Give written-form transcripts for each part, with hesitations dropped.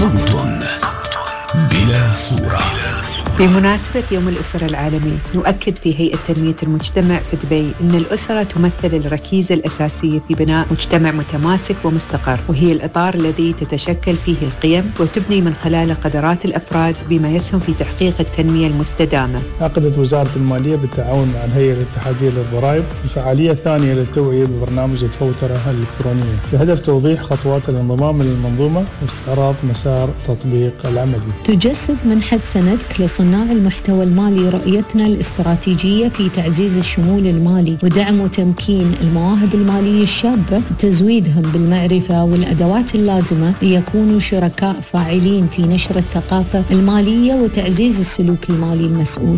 صوت بلا صورة. بمناسبة يوم الأسرة العالمي نؤكد في هيئة تنمية المجتمع في دبي أن الأسرة تمثل الركيزة الأساسية في بناء مجتمع متماسك ومستقر، وهي الإطار الذي تتشكل فيه القيم وتبني من خلاله قدرات الأفراد بما يسهم في تحقيق التنمية المستدامة. عقدت وزارة المالية بالتعاون مع الهيئة الاتحادية للضرائب الفعالية الثانية للتوعية ببرنامج الفوترة الإلكترونية بهدف توضيح خطوات الانضمام للمنظومة واستعراض مسار تطبيق العملي. تجسد منحة سندك لصناع المحتوى المالي رؤيتنا الاستراتيجية في تعزيز الشمول المالي ودعم وتمكين المواهب المالية الشابة، تزويدهم بالمعرفة والأدوات اللازمة ليكونوا شركاء فاعلين في نشر الثقافة المالية وتعزيز السلوك المالي المسؤول.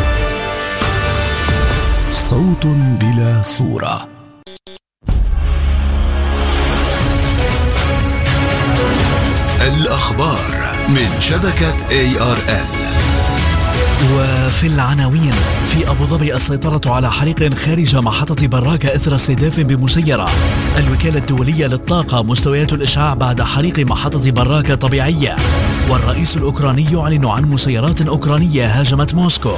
صوت بلا صورة. الأخبار من شبكة ARN. وفي العناوين: في أبو ظبي السيطرة على حريق خارج محطة براكة إثر استهداف بمسيرة. الوكالة الدولية للطاقة: مستويات الإشعاع بعد حريق محطة براكة طبيعية. والرئيس الأوكراني يعلن عن مسيرات أوكرانية هاجمت موسكو.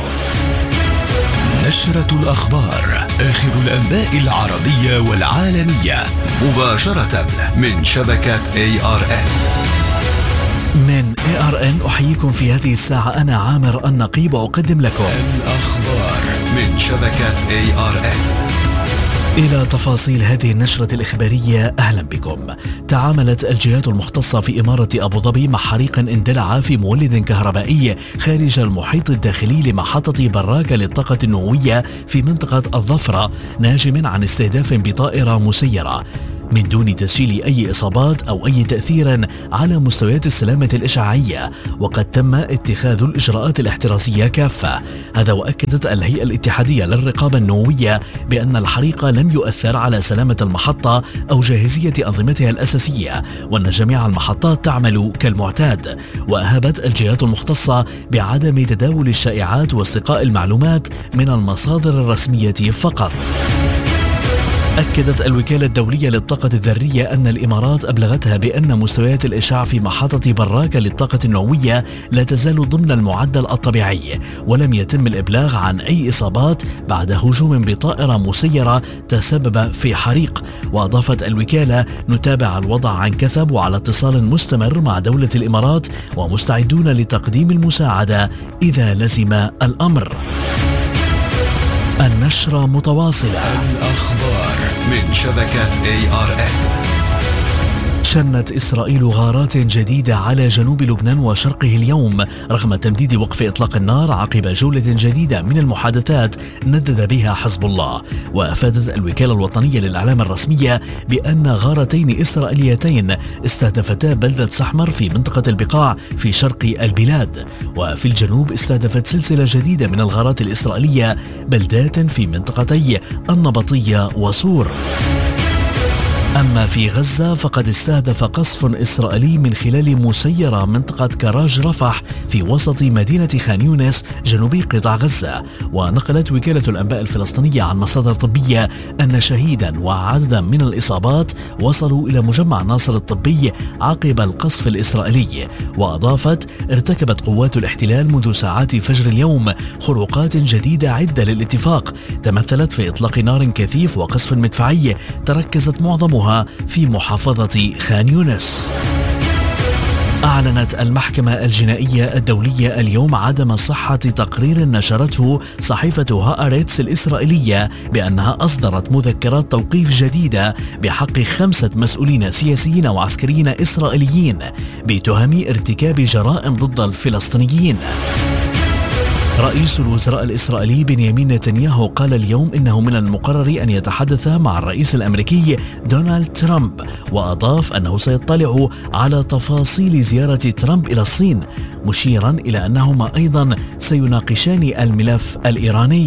نشرة الأخبار، آخر الأنباء العربية والعالمية مباشرة من شبكة ARN. من ARN أحييكم في هذه الساعة، أنا عامر النقيب وأقدم لكم الأخبار من شبكة ARN. إلى تفاصيل هذه النشرة الإخبارية، أهلا بكم. تعاملت الجهات المختصة في إمارة أبو ظبي مع حريق اندلع في مولد كهربائي خارج المحيط الداخلي لمحطة براكة للطاقة النووية في منطقة الظفرة، ناجم عن استهداف بطائرة مسيرة من دون تسجيل أي إصابات أو أي تأثير على مستويات السلامة الإشعاعية، وقد تم اتخاذ الإجراءات الاحترازية كافة. هذا وأكدت الهيئة الاتحادية للرقابة النووية بأن الحريق لم يؤثر على سلامة المحطة أو جاهزية أنظمتها الأساسية، وأن جميع المحطات تعمل كالمعتاد. وأهبت الجهات المختصة بعدم تداول الشائعات واستقاء المعلومات من المصادر الرسمية فقط. أكدت الوكالة الدولية للطاقة الذرية أن الإمارات أبلغتها بأن مستويات الإشعاع في محطة براكة للطاقة النووية لا تزال ضمن المعدل الطبيعي، ولم يتم الإبلاغ عن أي إصابات بعد هجوم بطائرة مسيرة تسبب في حريق. وأضافت الوكالة: نتابع الوضع عن كثب وعلى اتصال مستمر مع دولة الإمارات ومستعدون لتقديم المساعدة إذا لزم الأمر. النشرة متواصلة. الأخبار من شبكة ARN. شنت إسرائيل غارات جديدة على جنوب لبنان وشرقه اليوم رغم تمديد وقف إطلاق النار عقب جولة جديدة من المحادثات ندد بها حزب الله. وأفادت الوكالة الوطنية للإعلام الرسمية بأن غارتين إسرائيليتين استهدفتا بلدة سحمر في منطقة البقاع في شرق البلاد، وفي الجنوب استهدفت سلسلة جديدة من الغارات الإسرائيلية بلدات في منطقتي النبطية وصور. أما في غزة فقد استهدف قصف إسرائيلي من خلال مسيرة منطقة كراج رفح في وسط مدينة خان يونس جنوبي قطاع غزة. ونقلت وكالة الأنباء الفلسطينية عن مصادر طبية أن شهيدا وعددا من الإصابات وصلوا إلى مجمع ناصر الطبي عقب القصف الإسرائيلي. وأضافت: ارتكبت قوات الاحتلال منذ ساعات فجر اليوم خروقات جديدة عدة للاتفاق تمثلت في إطلاق نار كثيف وقصف مدفعي تركزت معظمها في محافظة خان يونس. أعلنت المحكمة الجنائية الدولية اليوم عدم صحة تقرير نشرته صحيفة هآرتس الإسرائيلية بأنها أصدرت مذكرات توقيف جديدة بحق 5 مسؤولين سياسيين وعسكريين إسرائيليين بتهم ارتكاب جرائم ضد الفلسطينيين. رئيس الوزراء الإسرائيلي بنيامين نتنياهو قال اليوم إنه من المقرر أن يتحدث مع الرئيس الأمريكي دونالد ترامب، وأضاف أنه سيطلع على تفاصيل زيارة ترامب إلى الصين، مشيرا إلى أنهما أيضا سيناقشان الملف الإيراني.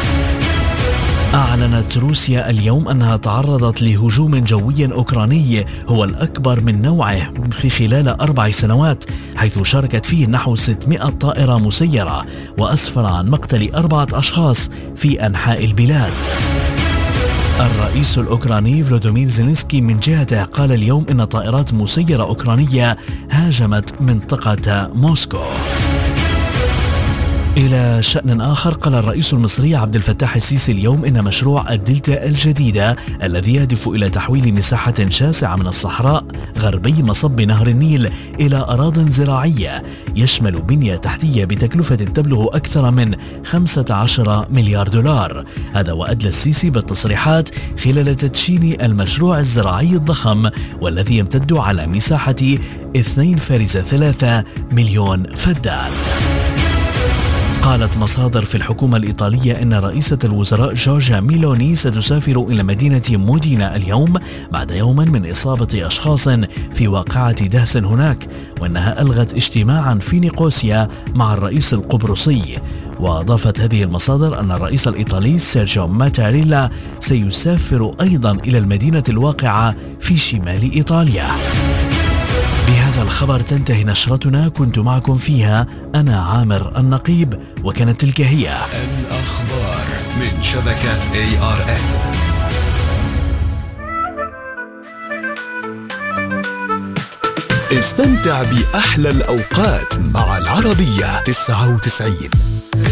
أعلنت روسيا اليوم أنها تعرضت لهجوم جوي أوكراني هو الأكبر من نوعه خلال 4 سنوات، حيث شاركت فيه نحو 600 طائرة مسيرة، وأسفر عن مقتل 4 أشخاص في أنحاء البلاد. الرئيس الأوكراني فلوديمير زيلينسكي من جهته قال اليوم إن طائرات مسيرة أوكرانية هاجمت منطقة موسكو. إلى شأن آخر، قال الرئيس المصري عبد الفتاح السيسي اليوم إن مشروع الدلتا الجديدة الذي يهدف إلى تحويل مساحة شاسعة من الصحراء غربي مصب نهر النيل إلى أراضٍ زراعية يشمل بنية تحتية بتكلفة تبلغ أكثر من 15 مليار دولار. هذا وأدلى السيسي بالتصريحات خلال تدشين المشروع الزراعي الضخم والذي يمتد على مساحة 2.3 مليون فدان. قالت مصادر في الحكومة الإيطالية إن رئيسة الوزراء جورجيا ميلوني ستسافر إلى مدينة مودينا اليوم بعد يوم من إصابة أشخاص في واقعة دهس هناك، وأنها ألغت اجتماعا في نيقوسيا مع الرئيس القبرصي. وأضافت هذه المصادر أن الرئيس الإيطالي سيرجيو ماتاريلا سيسافر أيضا إلى المدينة الواقعة في شمال إيطاليا. بهذا الخبر تنتهي نشرتنا، كنت معكم فيها أنا عامر النقيب، وكانت تلك هي الأخبار من شبكة ARN. استمتع بأحلى الأوقات مع العربية 99.